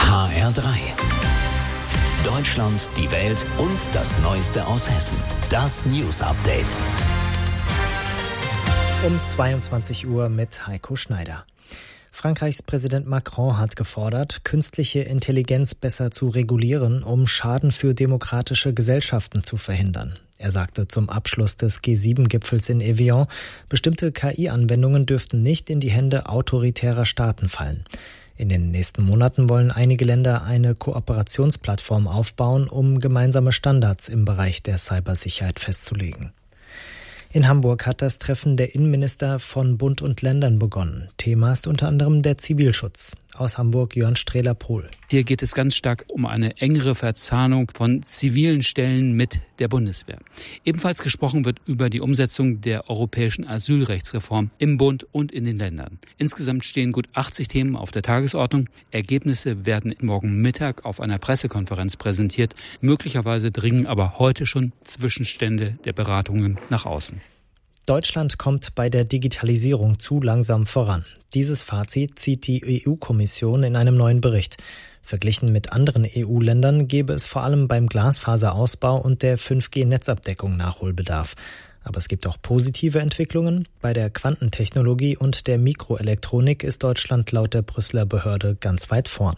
HR3. Deutschland, die Welt und das Neueste aus Hessen. Das News Update. Um 22 Uhr mit Heiko Schneider. Frankreichs Präsident Macron hat gefordert, künstliche Intelligenz besser zu regulieren, um Schaden für demokratische Gesellschaften zu verhindern. Er sagte zum Abschluss des G7-Gipfels in Evian, bestimmte KI-Anwendungen dürften nicht in die Hände autoritärer Staaten fallen. In den nächsten Monaten wollen einige Länder eine Kooperationsplattform aufbauen, um gemeinsame Standards im Bereich der Cybersicherheit festzulegen. In Hamburg hat das Treffen der Innenminister von Bund und Ländern begonnen. Thema ist unter anderem der Zivilschutz. Aus Hamburg Jörn Strehler-Pohl. Hier geht es ganz stark um eine engere Verzahnung von zivilen Stellen mit der Bundeswehr. Ebenfalls gesprochen wird über die Umsetzung der europäischen Asylrechtsreform im Bund und in den Ländern. Insgesamt stehen gut 80 Themen auf der Tagesordnung. Ergebnisse werden morgen Mittag auf einer Pressekonferenz präsentiert. Möglicherweise dringen aber heute schon Zwischenstände der Beratungen nach außen. Deutschland kommt bei der Digitalisierung zu langsam voran. Dieses Fazit zieht die EU-Kommission in einem neuen Bericht. Verglichen mit anderen EU-Ländern gäbe es vor allem beim Glasfaserausbau und der 5G-Netzabdeckung Nachholbedarf. Aber es gibt auch positive Entwicklungen. Bei der Quantentechnologie und der Mikroelektronik ist Deutschland laut der Brüsseler Behörde ganz weit vorn.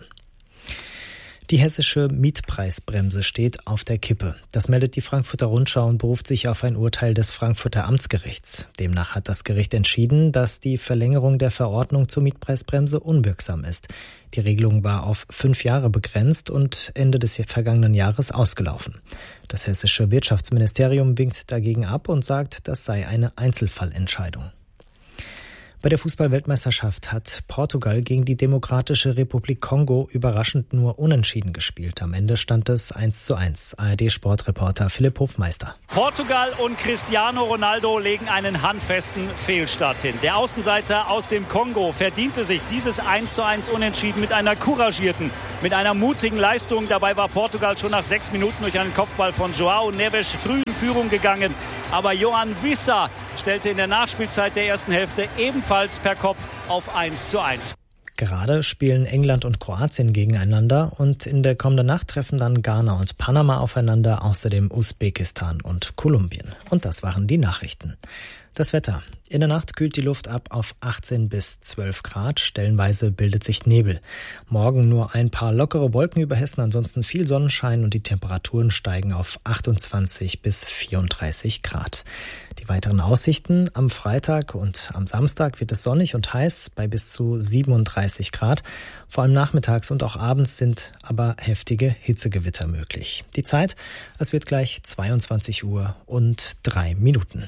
Die hessische Mietpreisbremse steht auf der Kippe. Das meldet die Frankfurter Rundschau und beruft sich auf ein Urteil des Frankfurter Amtsgerichts. Demnach hat das Gericht entschieden, dass die Verlängerung der Verordnung zur Mietpreisbremse unwirksam ist. Die Regelung war auf 5 Jahre begrenzt und Ende des vergangenen Jahres ausgelaufen. Das hessische Wirtschaftsministerium winkt dagegen ab und sagt, das sei eine Einzelfallentscheidung. Bei der Fußball-Weltmeisterschaft hat Portugal gegen die Demokratische Republik Kongo überraschend nur unentschieden gespielt. Am Ende stand es 1:1. ARD-Sportreporter Philipp Hofmeister. Portugal und Cristiano Ronaldo legen einen handfesten Fehlstart hin. Der Außenseiter aus dem Kongo verdiente sich dieses 1:1 Unentschieden mit einer couragierten, mit einer mutigen Leistung. Dabei war Portugal schon nach 6 Minuten durch einen Kopfball von João Neves früh in Führung gegangen. Aber Johan Wissa stellte in der Nachspielzeit der ersten Hälfte ebenfalls per Kopf auf 1:1. Gerade spielen England und Kroatien gegeneinander und in der kommenden Nacht treffen dann Ghana und Panama aufeinander, außerdem Usbekistan und Kolumbien. Und das waren die Nachrichten. Das Wetter. In der Nacht kühlt die Luft ab auf 18 bis 12 Grad. Stellenweise bildet sich Nebel. Morgen nur ein paar lockere Wolken über Hessen, ansonsten viel Sonnenschein und die Temperaturen steigen auf 28 bis 34 Grad. Die weiteren Aussichten: am Freitag und am Samstag wird es sonnig und heiß bei bis zu 37 Grad. Vor allem nachmittags und auch abends sind aber heftige Hitzegewitter möglich. Die Zeit: es wird gleich 22 Uhr und 3 Minuten.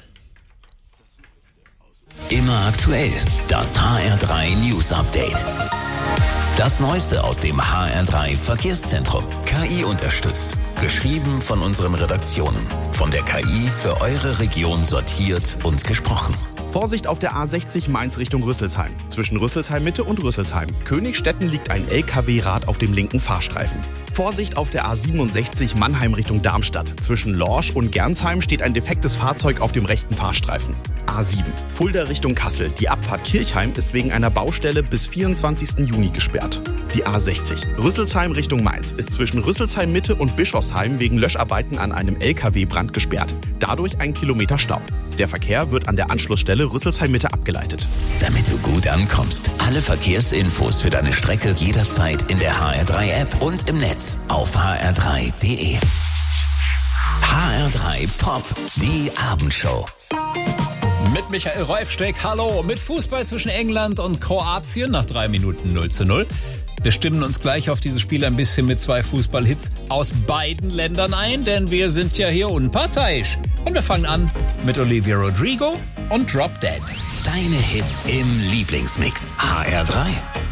Immer aktuell. Das HR3 News Update. Das Neueste aus dem HR3 Verkehrszentrum. KI unterstützt. Geschrieben von unseren Redaktionen. Von der KI für eure Region sortiert und gesprochen. Vorsicht auf der A60 Mainz Richtung Rüsselsheim. Zwischen Rüsselsheim Mitte und Rüsselsheim. Königstetten liegt ein LKW-Rad auf dem linken Fahrstreifen. Vorsicht auf der A67 Mannheim Richtung Darmstadt. Zwischen Lorsch und Gernsheim steht ein defektes Fahrzeug auf dem rechten Fahrstreifen. A7 Fulda Richtung Kassel. Die Abfahrt Kirchheim ist wegen einer Baustelle bis 24. Juni gesperrt. Die A60 Rüsselsheim Richtung Mainz ist zwischen Rüsselsheim Mitte und Bischofsheim wegen Löscharbeiten an einem LKW-Brand gesperrt. Dadurch 1 Kilometer Stau. Der Verkehr wird an der Anschlussstelle Rüsselsheim Mitte abgeleitet. Damit du gut ankommst. Alle Verkehrsinfos für deine Strecke jederzeit in der HR3-App und im Netz auf hr3.de. HR3 Pop, die Abendshow. Mit Michael Reufsteck, hallo, mit Fußball zwischen England und Kroatien nach 3 Minuten 0:0. Wir stimmen uns gleich auf dieses Spiel ein bisschen mit 2 Fußballhits aus beiden Ländern ein, denn wir sind ja hier unparteiisch. Und wir fangen an mit Olivia Rodrigo und Drop Dead. Deine Hits im Lieblingsmix. HR3.